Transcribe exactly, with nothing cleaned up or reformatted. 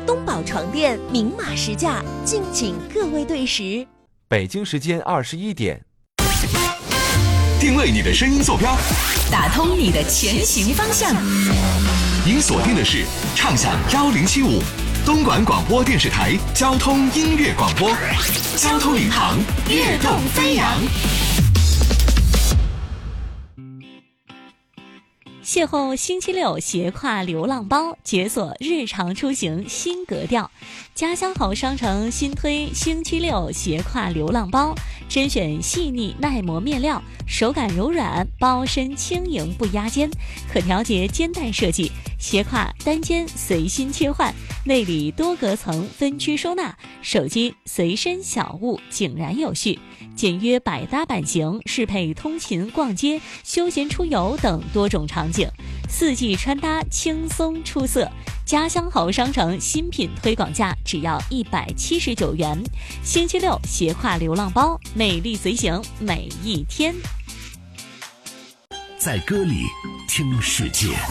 东宝床垫明码实价，敬请各位对时。 北京时间二十一点， 定位你的声音坐标， 打通你的前行方向。 您锁定的是畅享幺零七五东莞广播电视台交通音乐广播，交通领航，跃动飞扬。 邂逅星期六斜挎流浪包，解锁日常出行新格调。家乡好商城新推星期六斜挎流浪包，甄选细腻耐磨面料，手感柔软，包身轻盈不压肩，可调节肩带设计，斜挎单肩随心切换，内里多隔层分区收纳，手机随身小物井然有序，简约百搭版型，适配通勤、逛街、休闲出游等多种场景，四季穿搭轻松出色。家乡好商城新品推广价只要一百七十九元，星期六斜挎流浪包，美丽随行每一天。 在歌里听世界。